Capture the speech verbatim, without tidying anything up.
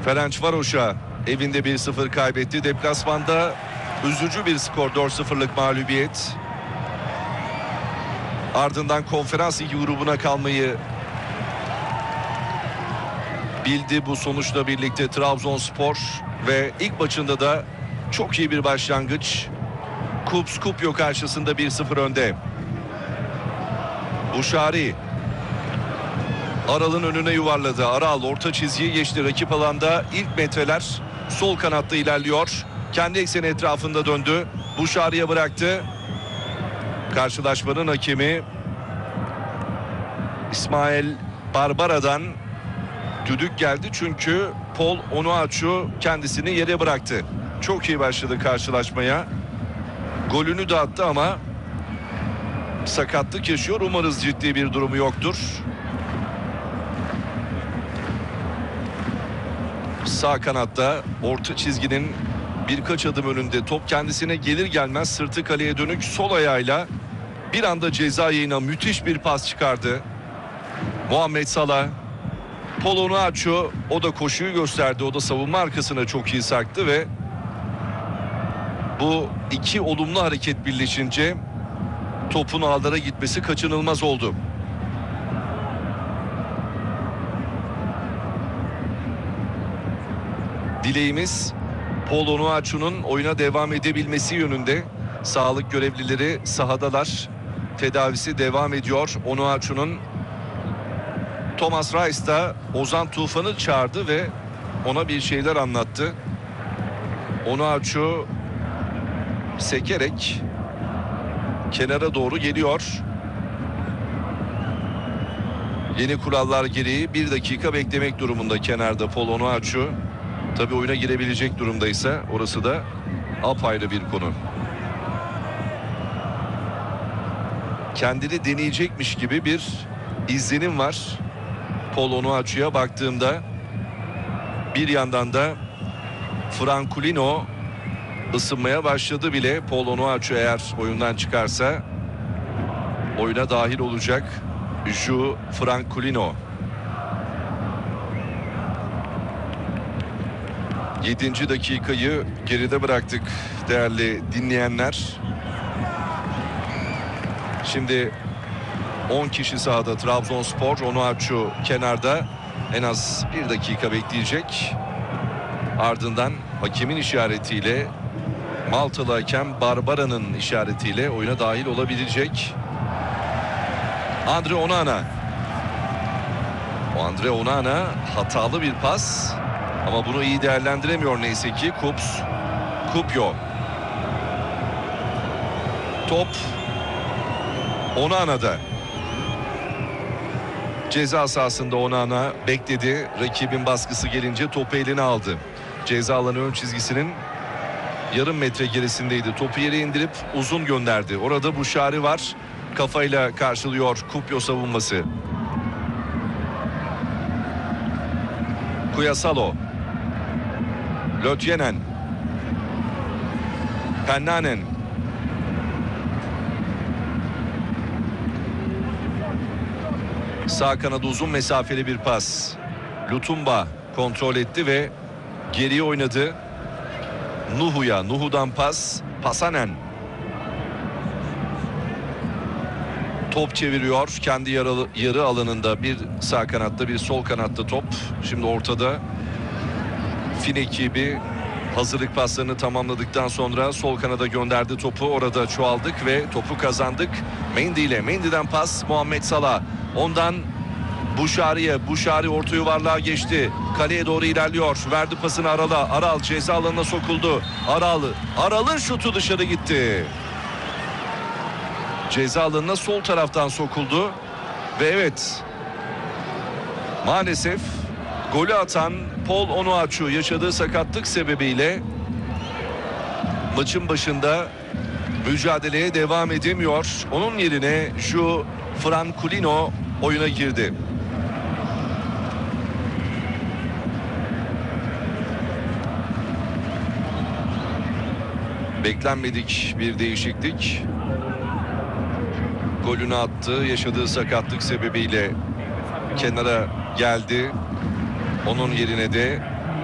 Ferencvaroş'a evinde bir sıfır kaybetti. Deplasmanda üzücü bir skor, dört sıfırlık mağlubiyet. Ardından Konferans Ligi grubuna kalmayı bildi bu sonuçla birlikte Trabzonspor ve ilk maçında da çok iyi bir başlangıç. Kups Kupyo karşısında bir sıfır önde. Buşari Aral'ın önüne yuvarladı. Aral orta çizgiyi geçti. Rakip alanda ilk metreler sol kanatta ilerliyor. Kendi ekseni etrafında döndü. Buşari'ye bıraktı. Karşılaşmanın hakemi İsmail Barbara'dan düdük geldi. Çünkü Paul Onuachu kendisini yere bıraktı. Çok iyi başladı karşılaşmaya. Golünü de attı ama sakatlık yaşıyor. Umarız ciddi bir durumu yoktur. Sağ kanatta orta çizginin birkaç adım önünde top kendisine gelir gelmez sırtı kaleye dönük sol ayağıyla bir anda ceza yayına müthiş bir pas çıkardı. Muhammed Salah, Paul Onuachu o da koşuyu gösterdi. O da savunma arkasına çok iyi sarktı ve bu iki olumlu hareket birleşince topun ağlara gitmesi kaçınılmaz oldu. Dileğimiz Paul Onuachu'nun oyuna devam edebilmesi yönünde. Sağlık görevlileri sahadalar. Tedavisi devam ediyor Onuachu'nun. Thomas Reis da Ozan Tufan'ı çağırdı ve ona bir şeyler anlattı. Onuachu sekerek kenara doğru geliyor. Yeni kurallar gereği bir dakika beklemek durumunda kenarda Paul Onuachu. Tabii oyuna girebilecek durumdaysa orası da apayrı bir konu. Kendini deneyecekmiş gibi bir izlenim var Paul Onuachu'ya baktığımda. Bir yandan da Franculino ısınmaya başladı bile. Paul Onuachu eğer oyundan çıkarsa oyuna dahil olacak. Ju Franculino. yedinci dakikayı geride bıraktık değerli dinleyenler. Şimdi on kişi sahada Trabzonspor. Onuachu kenarda en az bir dakika bekleyecek. Ardından hakemin işaretiyle, Maltalı hakem Barbara'nın işaretiyle oyuna dahil olabilecek. Andre Onana. O Andre Onana hatalı bir pas. Ama bunu iyi değerlendiremiyor neyse ki Kups Kupyo. Top Onana'da. Ceza sahasında Onana bekledi. Rakibin baskısı gelince topu eline aldı. Ceza alanı ön çizgisinin yarım metre gerisindeydi. Topu yere indirip uzun gönderdi. Orada Buşari var. Kafayla karşılıyor Kupyo savunması. Kuyasalo. Lötyenen. Pennanen. Sağ kanada uzun mesafeli bir pas. Lutumba kontrol etti ve geriye oynadı. Nuhu'ya. Nuhu'dan pas. Pasanen. Top çeviriyor. Kendi yarı, yarı alanında bir sağ kanatta bir sol kanatta top. Şimdi ortada. Fin ekibi hazırlık paslarını tamamladıktan sonra sol kanada gönderdi topu. Orada çoğaldık ve topu kazandık. Mendy ile. Mendy'den pas Muhammed Salah. Ondan Buşari'ye. Buşari orta yuvarlığa geçti. Kaleye doğru ilerliyor. Verdi pasını Aral'a. Aral ceza alanına sokuldu. Aral. Aral'ın şutu dışarı gitti. Ceza alanına sol taraftan sokuldu. Ve evet, maalesef golü atan Paul Onuachu yaşadığı sakatlık sebebiyle maçın başında mücadeleye devam edemiyor. Onun yerine Ju Franculino oyuna girdi. Beklenmedik bir değişiklik. Golünü attı. Yaşadığı sakatlık sebebiyle kenara geldi. Onun yerine de